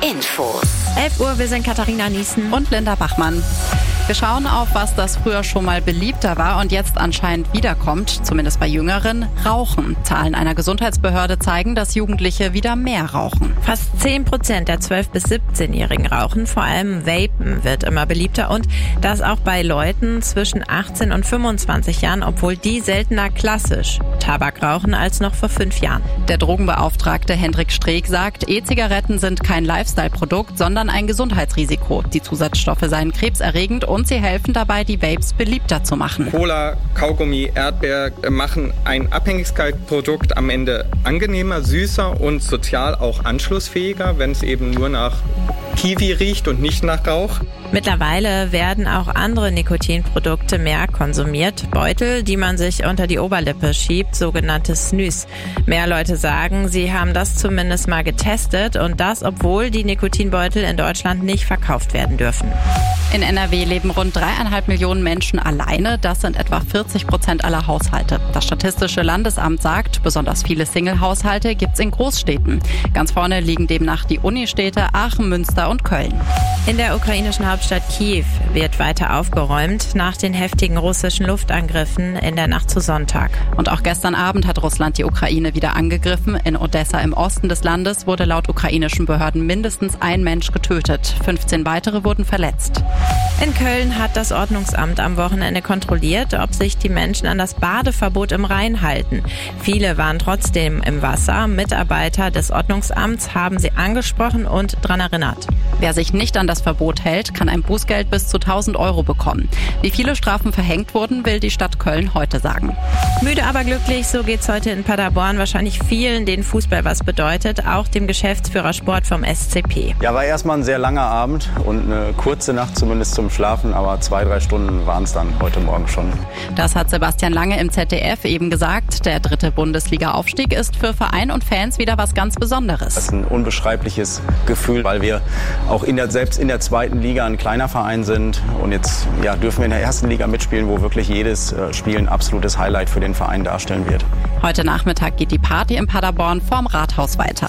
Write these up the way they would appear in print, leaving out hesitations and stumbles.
Infos. 11 Uhr, wir sind Katharina Niesen und Linda Bachmann. Wir schauen auf, was das früher schon mal beliebter war und jetzt anscheinend wiederkommt, zumindest bei Jüngeren, Rauchen. Zahlen einer Gesundheitsbehörde zeigen, dass Jugendliche wieder mehr rauchen. Fast 10% der 12- bis 17-Jährigen rauchen, vor allem Vapen wird immer beliebter und das auch bei Leuten zwischen 18 und 25 Jahren, obwohl die seltener klassisch Tabak rauchen als noch vor 5 Jahren. Der Drogenbeauftragte Hendrik Streeck sagt, E-Zigaretten sind kein Lifestyle-Produkt, sondern ein Gesundheitsrisiko. Die Zusatzstoffe seien krebserregend und sie helfen dabei, die Vapes beliebter zu machen. Cola, Kaugummi, Erdbeer machen ein Abhängigkeitsprodukt am Ende angenehmer, süßer und sozial auch anschlussfähiger, wenn es eben nur nach Kiwi riecht und nicht nach Rauch. Mittlerweile werden auch andere Nikotinprodukte mehr konsumiert. Beutel, die man sich unter die Oberlippe schiebt, sogenannte Snus. Mehr Leute sagen, sie haben das zumindest mal getestet und das, obwohl die Nikotinbeutel in Deutschland nicht verkauft werden dürfen. In NRW leben rund 3,5 Millionen Menschen alleine. Das sind etwa 40% aller Haushalte. Das Statistische Landesamt sagt, besonders viele Single-Haushalte gibt's in Großstädten. Ganz vorne liegen demnach die Unistädte Aachen, Münster und Köln. In der ukrainischen Hauptstadt Kiew wird weiter aufgeräumt nach den heftigen russischen Luftangriffen in der Nacht zu Sonntag. Und auch gestern Abend hat Russland die Ukraine wieder angegriffen. In Odessa im Osten des Landes wurde laut ukrainischen Behörden mindestens ein Mensch getötet. 15 weitere wurden verletzt. In Köln hat das Ordnungsamt am Wochenende kontrolliert, ob sich die Menschen an das Badeverbot im Rhein halten. Viele waren trotzdem im Wasser. Mitarbeiter des Ordnungsamts haben sie angesprochen und daran erinnert. Wer sich nicht an das Verbot hält, kann ein Bußgeld bis zu 1.000 Euro bekommen. Wie viele Strafen verhängt wurden, will die Stadt Köln heute sagen. Müde, aber glücklich, so geht's heute in Paderborn wahrscheinlich vielen, denen Fußball was bedeutet, auch dem Geschäftsführer Sport vom SCP. Ja, war erstmal ein sehr langer Abend und eine kurze Nacht zumindest zum Schlafen, aber 2-3 Stunden waren es dann heute Morgen schon. Das hat Sebastian Lange im ZDF eben gesagt. Der 3. Bundesliga-Aufstieg ist für Verein und Fans wieder was ganz Besonderes. Das ist ein unbeschreibliches Gefühl, weil wir auch selbst in der 2. Liga ein kleiner Verein sind und jetzt dürfen wir in der 1. Liga mitspielen, wo wirklich jedes Spiel ein absolutes Highlight für den Verein darstellen wird. Heute Nachmittag geht die Party in Paderborn vorm Rathaus weiter.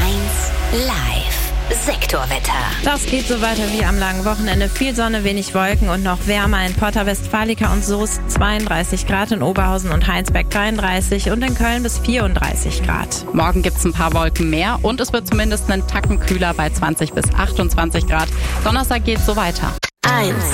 1 Live. Sektorwetter. Das geht so weiter wie am langen Wochenende. Viel Sonne, wenig Wolken und noch wärmer in Porta Westfalica und Soest 32 Grad, in Oberhausen und Heinsberg 33 und in Köln bis 34 Grad. Morgen gibt's ein paar Wolken mehr und es wird zumindest einen Tacken kühler bei 20 bis 28 Grad. Donnerstag geht's so weiter. 1